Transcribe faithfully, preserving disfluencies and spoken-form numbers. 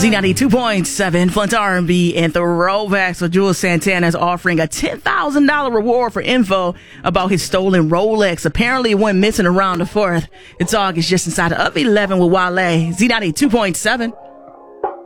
Z ninety-two point seven, Flint R and B and Throwback. So Juelz Santana is offering a ten thousand dollars reward for info about his stolen Rolex. Apparently it went missing around the fourth. It's August just inside of eleven with Wale. Z ninety-two point seven.